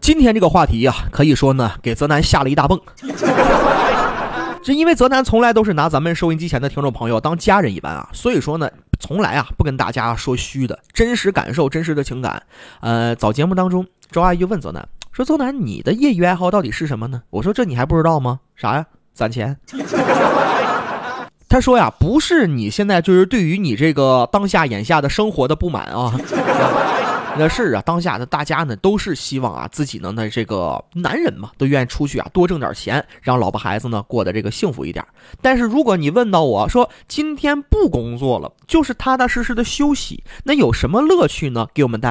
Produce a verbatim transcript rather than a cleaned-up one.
今天这个话题呀、啊，可以说呢给泽南吓了一大蹦。这因为泽南从来都是拿咱们收音机前的听众朋友当家人一般啊，所以说呢从来啊不跟大家说虚的，真实感受真实的情感。呃，早节目当中周阿姨就问泽南说，泽南你的业余爱好到底是什么呢？我说这你还不知道吗？啥呀？攒钱。他说呀，不是你现在就是对于你这个当下眼下的生活的不满啊。那是啊，当下的大家呢都是希望啊自己呢那这个男人嘛都愿意出去啊多挣点钱，让老婆孩子呢过得这个幸福一点。但是如果你问到我说今天不工作了，就是踏踏实实的休息，那有什么乐趣呢？给我们带